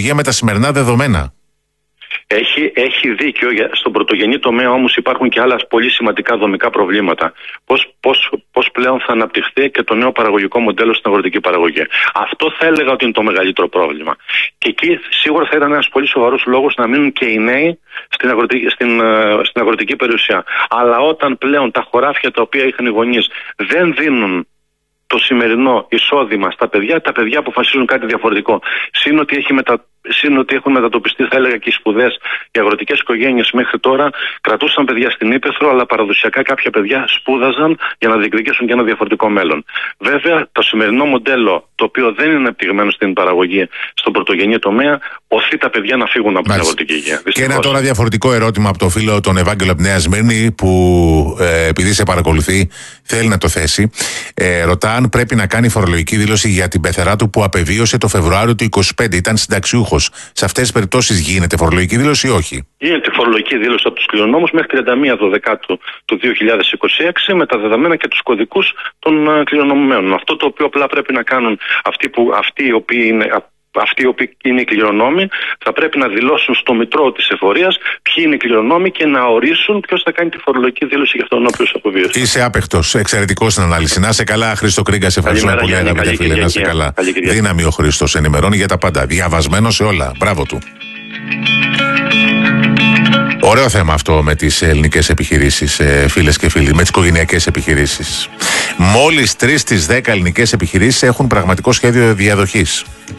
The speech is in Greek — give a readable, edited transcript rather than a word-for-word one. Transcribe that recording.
φορολογία με τα σημερινά δεδομένα. Έχει δίκιο. Στον πρωτογενή τομέα όμως υπάρχουν και άλλα πολύ σημαντικά δομικά προβλήματα. Πώς πλέον θα αναπτυχθεί και το νέο παραγωγικό μοντέλο στην αγροτική παραγωγή. Αυτό θα έλεγα ότι είναι το μεγαλύτερο πρόβλημα. Και εκεί σίγουρα θα ήταν ένας πολύ σοβαρός λόγος να μείνουν και οι νέοι στην αγροτική περιουσία. Αλλά όταν πλέον τα χωράφια τα οποία είχαν οι γονείς δεν δίνουν το σημερινό εισόδημα στα παιδιά, τα παιδιά αποφασίζουν κάτι διαφορετικό. Συν ότι έχουν μετατοπιστεί, θα έλεγα, και οι σπουδές. Οι αγροτικές οικογένειες μέχρι τώρα κρατούσαν παιδιά στην ύπαιθρο, αλλά παραδοσιακά κάποια παιδιά σπούδαζαν για να διεκδικήσουν και ένα διαφορετικό μέλλον. Βέβαια, το σημερινό μοντέλο, το οποίο δεν είναι αναπτυγμένο στην παραγωγή, στον πρωτογενή τομέα, οθεί τα παιδιά να φύγουν από την αγροτική υγεία. Και ένα τώρα διαφορετικό ερώτημα από το φίλο τον Ευάγγελο από Νέα Σμύρνη, που επειδή σε παρακολουθεί, θέλει να το θέσει. Ρωτά αν πρέπει να κάνει φορολογική δήλωση για την πεθερά του που απεβίωσε το Φεβρουάριο του 2025. Ήταν συνταξιούχος. Σε αυτές τις περιπτώσεις γίνεται φορολογική δήλωση ή όχι? Γίνεται φορολογική δήλωση από τους κληρονόμους μέχρι 31 Δεκάτου του 2026 με τα δεδομένα και τους κωδικούς των κληρονομημένων. Αυτό το οποίο απλά πρέπει να κάνουν αυτοί οι οποίοι είναι οι κληρονόμοι, θα πρέπει να δηλώσουν στο Μητρό της Εφορίας ποιοι είναι οι κληρονόμοι και να ορίσουν ποιος θα κάνει τη φορολογική δήλωση για αυτόν ο οποίος αποβίωσε. Είσαι άπεχτος, εξαιρετικός στην ανάλυση. Να σε καλά, Χρήστο Κρίγκα, σε ευχαριστούμε πολύ, αγαπητέ φίλε. Να σε καλά. Δύναμη ο Χρήστος, ενημερώνει για τα πάντα. Διαβασμένο σε όλα. Μπράβο του. Ωραίο θέμα αυτό με τις ελληνικές επιχειρήσεις, φίλες και φίλοι, με τις οικογενειακές επιχειρήσεις. Μόλις 3 στις 10 ελληνικές επιχειρήσεις έχουν πραγματικό σχέδιο διαδοχής.